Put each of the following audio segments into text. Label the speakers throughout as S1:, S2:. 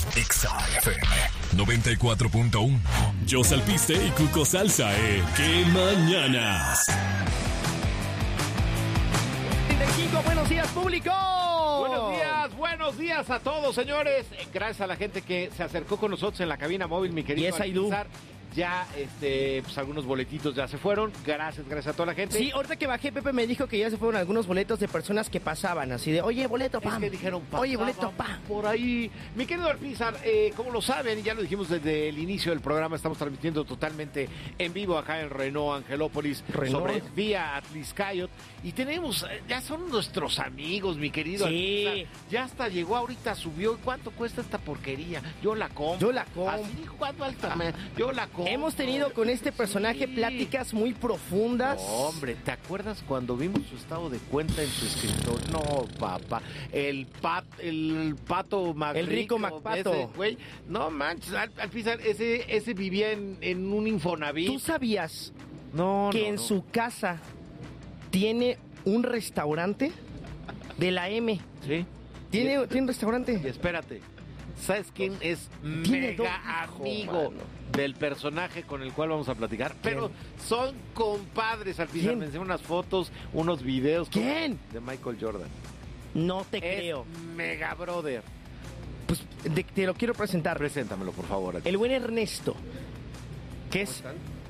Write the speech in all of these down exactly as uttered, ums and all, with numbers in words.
S1: Exa F M noventa y cuatro punto uno. Yo Salpiste y Cuco Salsa, ¿eh? ¡Qué mañanas!
S2: Buenos días, público.
S3: Buenos días, buenos días a todos, señores. Gracias a la gente que se acercó con nosotros en la cabina móvil, mi querido.
S2: Yes, I do.
S3: Ya, este, pues algunos boletitos ya se fueron. Gracias, gracias a toda la gente.
S2: Sí, ahorita que bajé, Pepe me dijo que ya se fueron algunos boletos de personas que pasaban, así de, oye, boleto, pam.
S3: Es que dijeron,
S2: oye, boleto, pam.
S3: Por ahí. Mi querido Arpizar, eh, como lo saben, y ya lo dijimos desde el inicio del programa, estamos transmitiendo totalmente en vivo acá en Renault Angelópolis,
S2: Renault.
S3: sobre vía Atliscayot. Y tenemos, ya son nuestros amigos, mi querido
S2: Sí.
S3: Arpizar. Ya hasta llegó ahorita, subió. ¿Y cuánto cuesta esta porquería? Yo la compro.
S2: Yo la compro.
S3: Así dijo, ¿cuánto alta? Yo la compro.
S2: Hemos tenido con este personaje
S3: Sí.
S2: pláticas muy profundas.
S3: No, hombre, ¿te acuerdas cuando vimos su estado de cuenta en su escritorio? No, papá. El pat, el pato Magrico,
S2: El rico Macpato.
S3: ese güey. No manches, al, al pisar, ese, ese vivía en, en un Infonavit.
S2: ¿Tú sabías
S3: No,
S2: que
S3: no,
S2: en
S3: no.
S2: su casa tiene un restaurante de la M?
S3: Sí.
S2: Tiene,
S3: Y-
S2: tiene un restaurante.
S3: y espérate. ¿Sabes quién es
S2: Tiene dos
S3: mega
S2: hijos,
S3: amigo
S2: mano.
S3: del personaje con el cual vamos a platicar? Pero son compadres, al pisar.
S2: ¿Quién?
S3: Me enseñó unas fotos, unos videos. con-
S2: ¿Quién?
S3: De Michael Jordan.
S2: No te
S3: Es
S2: creo.
S3: mega brother.
S2: Pues de- te lo quiero presentar.
S3: Preséntamelo, por favor.
S2: El buen Ernesto, que es...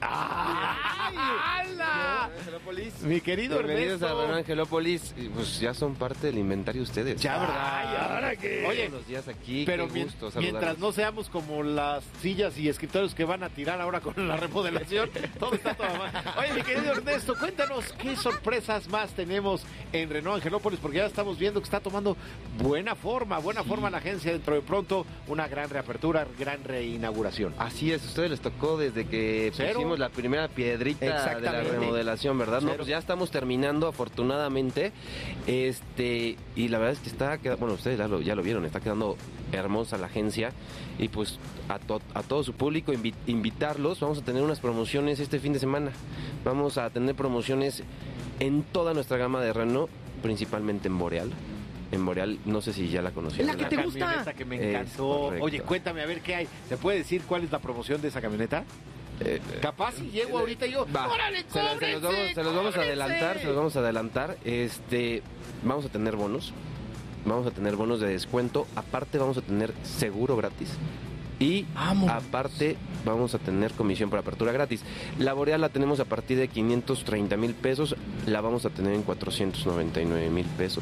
S3: ¡Ay! ¡Hala!
S4: Angelópolis.
S3: Mi querido
S4: Bienvenidos
S3: Ernesto.
S4: a Renault Angelópolis. Y, Pues ya son parte del inventario ustedes.
S3: Ya, ¿verdad?
S2: Ay, ¿ahora qué?
S3: Oye,
S4: Todos los días aquí.
S3: pero
S4: qué
S3: mien-
S4: gusto
S3: mientras
S4: saludarlos.
S3: no seamos como las sillas y escritorios que van a tirar ahora con la remodelación, todo está todo mal. Oye, mi querido Ernesto, cuéntanos qué sorpresas más tenemos en Renault Angelópolis, porque ya estamos viendo que está tomando buena forma, buena forma la agencia. Dentro de pronto, una gran reapertura, gran reinauguración.
S4: Así es, a ustedes les tocó desde que
S3: Cero.
S4: pusimos la primera piedrita de la
S2: Exactamente.
S4: remodelación, ¿verdad? No,
S3: Cero.
S4: pues ya estamos terminando afortunadamente. Este, y la verdad es que está quedando, bueno, ustedes ya lo, ya lo vieron, está quedando hermosa la agencia. Y pues a, to- a todo su público invi- invitarlos, vamos a tener unas promociones este fin de semana. Vamos a tener promociones en toda nuestra gama de Renault, principalmente en Boreal. En Boreal, no sé si ya la conocían.
S2: Es la que te gusta.
S3: camioneta que me
S4: Es
S3: encantó.
S4: correcto.
S3: Oye, cuéntame a ver qué hay. ¿Se puede decir cuál es la promoción de esa camioneta?
S4: Eh,
S3: Capaz si llego ahorita y yo,
S4: Va,
S3: ¡órale,
S4: se, la- se los vamos, se los vamos a adelantar, se los vamos a adelantar. Este, vamos a tener bonos, vamos a tener bonos de descuento. Aparte vamos a tener seguro gratis y
S2: Vamos.
S4: aparte vamos a tener comisión por apertura gratis. La Boreal la tenemos a partir de quinientos treinta mil pesos, la vamos a tener en cuatrocientos noventa y nueve mil pesos,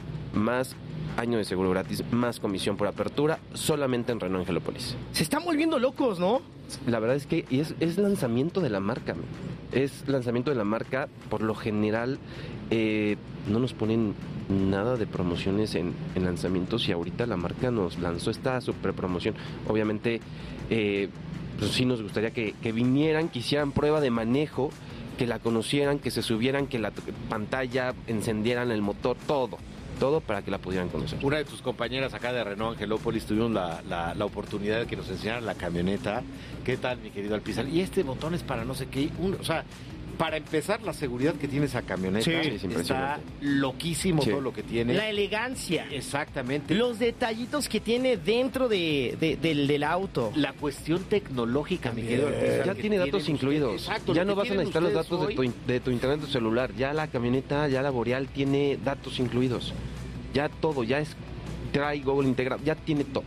S4: más año de seguro gratis, más comisión por apertura, solamente en Renault Angelópolis.
S2: Se están volviendo locos, ¿no?
S4: La verdad es que y es, es lanzamiento de la marca. man. Es lanzamiento de la marca. Por lo general, eh, no nos ponen nada de promociones en, en lanzamientos y ahorita la marca nos lanzó esta super promoción. Obviamente, eh, pues sí nos gustaría que, que vinieran, que hicieran prueba de manejo, que la conocieran, que se subieran, que la t- pantalla encendieran el motor, todo. Todo para que la pudieran conocer.
S3: Una de tus compañeras acá de Renault Angelópolis tuvimos la, la, la oportunidad de que nos enseñaran la camioneta. ¿Qué tal, mi querido Alpizar? Y este botón es para no sé qué. Un, o sea, para empezar, la seguridad que tiene esa camioneta
S4: Sí, es
S3: está
S4: impresionante.
S3: loquísimo
S4: Sí.
S3: todo lo que tiene.
S2: La elegancia.
S3: Exactamente.
S2: Los detallitos que tiene dentro de, de- del, del auto.
S3: La cuestión tecnológica, mi querido Alpizar.
S4: Ya
S3: que
S4: tiene datos
S3: tienen ustedes.
S4: incluidos.
S3: Exacto,
S4: Ya
S3: lo
S4: no
S3: que
S4: vas a
S3: tienen
S4: necesitar los
S3: ustedes
S4: datos de
S3: hoy.
S4: tu, in- de tu internet, de tu celular. Ya la camioneta, ya la Boreal tiene datos incluidos. Ya todo, ya es trae Google integrado, ya tiene todo.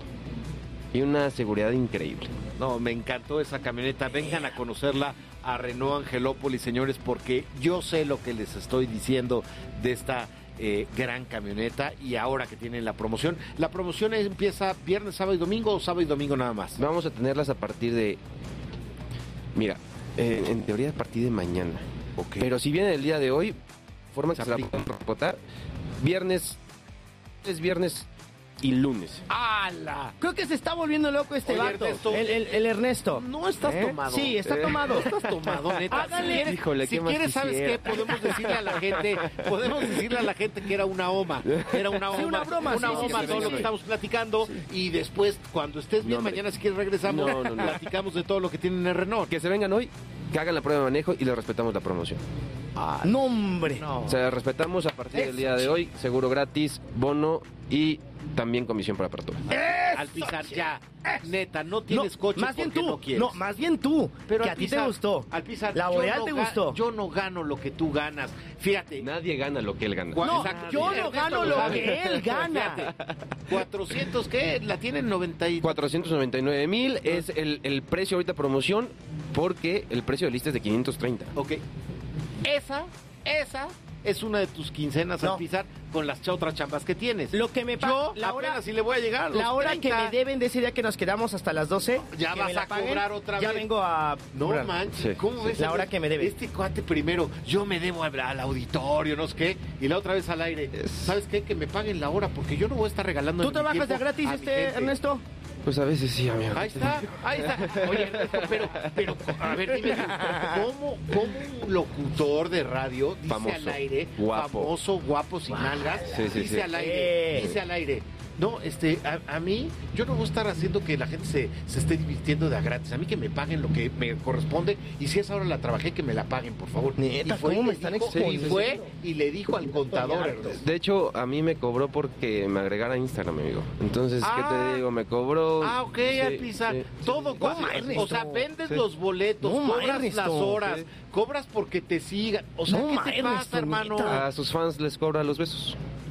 S4: Y una seguridad increíble.
S3: No, me encantó esa camioneta. Vengan a conocerla a Renault Angelópolis, señores, porque yo sé lo que les estoy diciendo de esta eh, gran camioneta. Y ahora que tienen la promoción, la promoción empieza viernes, sábado y domingo, o sábado y domingo nada más.
S4: Vamos a tenerlas a partir de... Mira, eh, en teoría a partir de mañana.
S3: Ok.
S4: Pero si viene el día de hoy, forma que
S3: Se
S4: se la
S3: aplica.
S4: pueden reportar. Viernes, es viernes y lunes.
S3: ¡Hala!
S2: Creo que se está volviendo loco este
S3: Oye,
S2: vato.
S3: Ernesto,
S2: el, el- el Ernesto.
S3: No estás
S2: ¿Eh?
S3: tomado.
S2: Sí, está
S4: Eh.
S2: tomado.
S3: Estás tomado, neta.
S2: Háganle.
S3: Si quieres,
S4: Híjole,
S3: si
S4: ¿qué más
S3: quieres, ¿sabes qué?
S4: quisiera?
S3: Podemos decirle a la gente, podemos decirle a la gente que era una oma. Era una oma.
S2: Sí, una broma,
S3: Una
S2: sí, sí,
S3: oma
S2: sí,
S3: todo
S2: sí,
S3: lo
S2: sí.
S3: que estamos platicando. Y después, cuando estés bien,
S4: No, hombre.
S3: mañana si quieres regresamos,
S4: No, no, no.
S3: platicamos de todo lo que tienen en Renault.
S4: Que se vengan hoy, que hagan la prueba de manejo y les respetamos la promoción.
S2: No, hombre.
S3: No.
S4: O sea, respetamos a partir del día de hoy, seguro gratis, bono y también comisión por apertura.
S3: Alpizar, ya. Neta, no tienes
S2: No,
S3: coche
S2: más bien
S3: porque
S2: tú.
S3: no quieres.
S2: No, más bien tú.
S3: Pero
S2: que a ti te
S3: Alpizar,
S2: gustó.
S3: Alpizar,
S2: La
S3: yo
S2: Boreal
S3: no
S2: te
S3: ga-
S2: gustó.
S3: Yo no gano lo que tú ganas. Fíjate.
S4: Nadie gana lo que él gana.
S3: Gua-
S2: No,
S3: exacto.
S2: yo no
S3: Ernesto
S2: gano lo
S3: sabe.
S2: que él gana.
S3: Fíjate, cuatrocientos, ¿qué? La tienen noventa y...
S4: cuatrocientos noventa y nueve mil es el, el precio ahorita promoción porque el precio de lista es de quinientos treinta.
S3: Ok. Esa, esa es una de tus quincenas
S2: No.
S3: al pisar con las ch- otras chambas que tienes.
S2: Lo que me pa-
S3: Yo
S2: la hora-
S3: apenas si le voy a llegar a los
S2: La hora que
S3: treinta.
S2: me deben de ese día que nos quedamos hasta las doce.
S3: Ya
S2: que
S3: vas
S2: me la
S3: a
S2: paguen,
S3: cobrar otra
S2: Ya
S3: vez.
S2: vengo a.
S3: No
S2: cobrar.
S3: manches,
S4: Sí,
S3: ¿cómo
S4: sí.
S3: ves?
S2: La hora que me debe.
S3: Este cuate primero, yo me debo al, al auditorio, no sé qué, y la otra vez al aire.
S4: Es-
S3: ¿Sabes qué? Que me paguen la hora, porque yo no voy a estar regalando
S2: ¿Tú
S3: mi
S2: trabajas de
S3: tiempo
S2: gratis,
S3: a mi
S2: este,
S3: gente.
S2: Ernesto?
S4: Pues a veces sí, amigo.
S3: Ahí está, ahí está. Oye, Ernesto, pero, pero, a ver, dime, ¿cómo, cómo un locutor de radio dice
S4: Famoso,
S3: al aire,
S4: guapo.
S3: famoso, guapo, sin nalgas,
S4: Sí, sí,
S3: dice
S4: sí.
S3: al aire,
S2: Eh.
S3: dice al aire? No, este, a, a mí, yo no voy a estar haciendo que la gente se, se esté divirtiendo de a gratis. A mí que me paguen lo que me corresponde. Y si esa hora la trabajé, que me la paguen, por favor.
S2: Neta,
S3: y fue,
S2: ¿cómo
S3: y
S2: me
S3: le
S2: están
S3: dijo- y
S2: exponiendo?
S3: fue y le dijo al contador, Ernesto.
S4: De hecho, a mí me cobró porque me agregara a Instagram, amigo. Entonces, ¿qué
S3: Ah.
S4: te digo? Me cobró...
S3: Ah, ok,
S4: Sí,
S3: Alpizar.
S4: sí,
S3: Todo
S4: sí,
S3: casi-
S2: No, Ernesto.
S3: O sea, vendes
S4: Sí.
S3: los boletos,
S2: No,
S3: cobras
S2: Ernesto.
S3: las horas,
S4: Sí.
S3: cobras porque te sigan. O sea,
S2: No,
S3: ¿qué te
S2: Ernesto,
S3: pasa, hermano?
S2: neta.
S4: A sus fans les cobra los besos.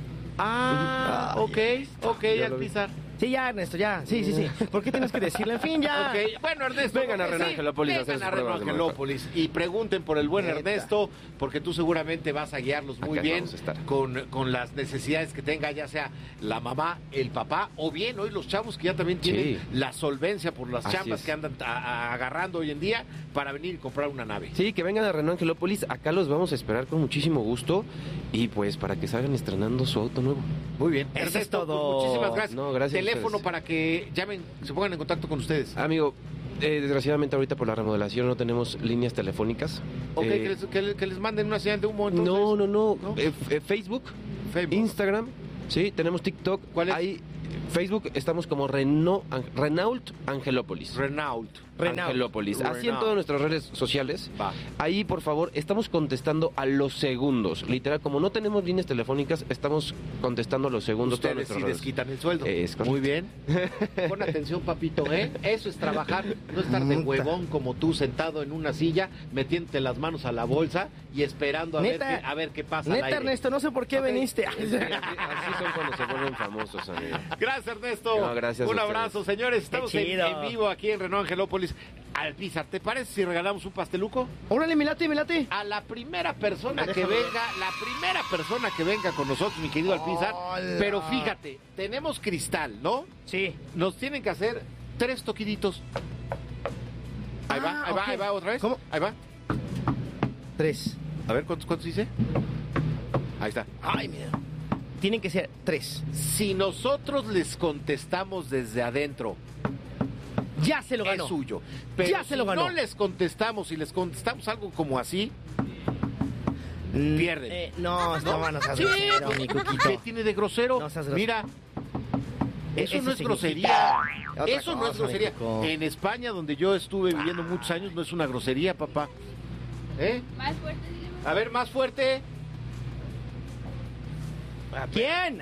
S3: Ah,
S2: Ay,
S3: ok, ok,
S4: Ya lo vi.
S3: Alpizar.
S2: Sí, ya, Ernesto, ya. Sí, sí, sí. ¿Por qué tienes que decirle? En fin, ya.
S3: Ok, bueno, Ernesto.
S4: Vengan a
S3: porque
S4: Renan Angelópolis a
S3: vengan
S4: hacer
S3: a
S4: sus
S3: Renan
S4: pruebas de
S3: Angelópolis y pregunten por el buen
S2: Neta.
S3: Ernesto, porque tú seguramente vas a guiarlos muy
S4: Acá
S3: bien
S4: vamos a estar.
S3: con, con las necesidades que tenga, ya sea la mamá, el papá, o bien hoy los chavos que ya también tienen
S4: Sí.
S3: la solvencia por las
S4: Así
S3: chambas
S4: es.
S3: que andan a- a- agarrando hoy en día para venir y comprar una nave.
S4: Sí, que vengan a Renault Angelópolis. Acá los vamos a esperar con muchísimo gusto. Y pues para que salgan estrenando su auto nuevo.
S3: Muy bien.
S2: Eso
S3: Ernesto,
S2: es todo.
S3: pues, muchísimas gracias.
S4: No, gracias a
S3: Teléfono
S4: ustedes.
S3: para que llamen, se pongan en contacto con ustedes.
S4: Amigo, eh, desgraciadamente ahorita por la remodelación no tenemos líneas telefónicas.
S3: Ok,
S4: Eh,
S3: que, les, que les- que les manden una señal de humo entonces.
S4: no, no, no.
S3: ¿No?
S4: Eh, eh, Facebook,
S3: Facebook.
S4: Instagram, sí, tenemos TikTok.
S3: ¿Cuál es?
S4: Ahí, Facebook estamos como Renault, Renault Angelópolis.
S3: Renault.
S2: Renault.
S4: Angelópolis. Así en
S3: Renault.
S4: todas nuestras redes sociales.
S3: Va.
S4: Ahí, por favor, estamos contestando a los segundos. Literal, como no tenemos líneas telefónicas, estamos contestando a los segundos todas
S3: Ustedes
S4: nuestras
S3: sí
S4: redes.
S3: desquitan el sueldo.
S4: Es correcto.
S3: Muy bien. Pon atención, papito, ¿eh? Eso es trabajar, no estar de
S2: Puta.
S3: huevón como tú sentado en una silla, metiéndote las manos a la bolsa y esperando a,
S2: Neta.
S3: ver, qué, a ver qué pasa al
S2: Neta,
S3: aire.
S2: Ernesto, no sé por qué
S3: Ok.
S2: viniste.
S4: Así son cuando se vuelven famosos, amigo.
S3: Gracias, Ernesto.
S4: No, gracias a
S3: Un
S4: ustedes.
S3: abrazo, señores. Estamos en,
S2: chido.
S3: en vivo aquí en Renault Angelópolis. Alpizar, ¿te parece si regalamos un pasteluco?
S2: Órale, me late, me late.
S3: A la primera persona
S2: Me
S3: que
S2: deja ver.
S3: venga, la primera persona que venga con nosotros, mi querido Alpizar.
S2: Hola.
S3: Pero fíjate, tenemos cristal, ¿no?
S2: Sí.
S3: Nos tienen que hacer tres toquiditos. Ahí va,
S2: Ah,
S3: ahí va,
S2: ok.
S3: ahí va otra vez.
S2: ¿Cómo?
S3: Ahí va.
S2: Tres.
S3: A ver, ¿cuántos, cuántos hice? Ahí está.
S2: Ay, mira. Tienen que ser tres.
S3: Si nosotros les contestamos desde adentro,
S2: Ya se lo ganó.
S3: es suyo. Pero
S2: Ya se
S3: si
S2: lo ganó.
S3: no les contestamos y les contestamos algo como así,
S2: Mm,
S3: pierden.
S2: eh, no, no, no, no seas
S3: sí,
S2: grosero,
S3: pues,
S2: mi
S3: ¿qué
S2: Cuquito.
S3: tiene de grosero?
S2: No seas grosero.
S3: Mira, eso,
S2: Eso
S3: no es
S2: significa
S3: grosería.
S2: otra
S3: Eso no es
S2: cosa,
S3: grosería.
S2: México.
S3: En España, donde yo estuve viviendo muchos años, no es una grosería, papá. ¿Eh?
S5: Más fuerte, dile.
S3: A ver, más fuerte.
S2: ¿Quién?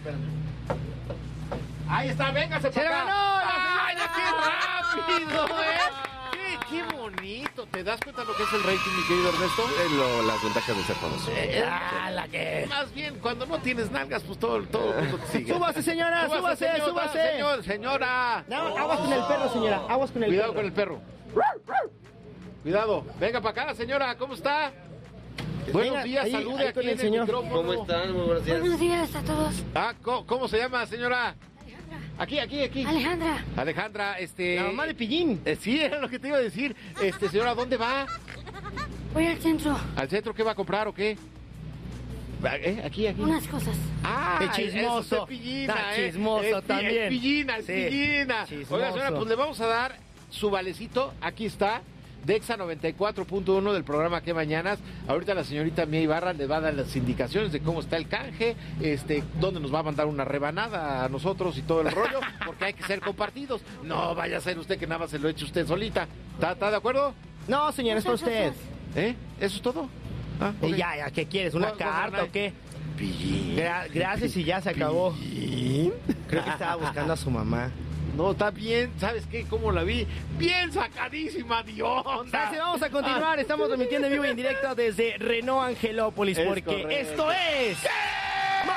S3: Ahí está, véngase
S2: ¡Se
S3: para
S2: lo
S3: acá.
S2: ganó, la
S3: ¡Ay, qué rápido, eh! ¡Qué, qué bonito! ¿Te das cuenta lo que es el rating, mi querido Ernesto?
S4: Eh, lo- las ventajas de ser famoso.
S2: Ah, la que.
S3: Más bien, cuando no tienes nalgas, pues todo, todo el mundo te sigue.
S2: Súbase, señora, súbase,
S3: señora,
S2: súbase.
S3: Señor, señora.
S2: No, aguas con el perro, señora. Aguas con el
S3: Cuidado
S2: perro.
S3: con el perro. Cuidado. Venga para acá, señora. ¿Cómo está? Buenos
S2: Venga,
S3: días,
S2: ahí-
S3: salude
S2: ahí
S3: aquí
S2: con
S3: en
S2: el
S3: el
S2: señor.
S3: micrófono.
S4: están? Muy buenos
S5: Buenos días a todos.
S3: Ah, ¿cómo, cómo se llama, señora?
S5: Alejandra.
S3: Aquí, aquí, aquí.
S5: Alejandra.
S3: Alejandra, este...
S2: La mamá de Pillín.
S3: Eh, sí, era lo que te iba a decir. Este, señora, ¿dónde va?
S5: Voy al centro.
S3: ¿Al centro qué va a comprar o qué? ¿Eh? Aquí, aquí.
S5: Unas cosas.
S3: Ah,
S2: Qué chismoso.
S3: eso es pillina,
S2: Está
S3: ¿eh?
S2: chismoso
S3: Es pi-
S2: también.
S3: Es pillina, es
S2: Sí,
S3: pillina.
S2: chismoso.
S3: Oiga, señora, pues le vamos a dar su valecito. Aquí está. Dexa noventa y cuatro punto uno del programa Que Mañanas. Ahorita la señorita Mía Ibarra le va a dar las indicaciones de cómo está el canje, este, dónde nos va a mandar una rebanada a nosotros y todo el rollo, porque hay que ser compartidos. No vaya a ser usted que nada más se lo eche usted solita. ¿Está, está de acuerdo?
S2: No, señora, es para
S5: Muchas
S2: usted.
S5: gracias.
S3: ¿Eh? ¿Eso es todo? Ah,
S2: Y
S3: ok.
S2: ya, ya, ¿qué quieres? ¿Una
S3: ¿Cuál- cuál
S2: carta
S3: trae?
S2: o qué?
S3: Pillín.
S2: Gra- gracias y ya se acabó.
S3: Pillín.
S2: Creo que estaba buscando a su mamá.
S3: No, está bien, ¿sabes qué? ¿Cómo la vi? Bien sacadísima de onda.
S2: Gracias, vamos a continuar. Estamos transmitiendo en vivo y en directo desde Renault Angelópolis,
S3: Es
S2: porque
S3: correcto.
S2: esto es...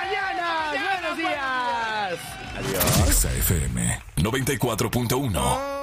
S2: ¡Mañana! ¡Buenos días!
S3: Adiós.
S1: Exa F M noventa y cuatro punto uno.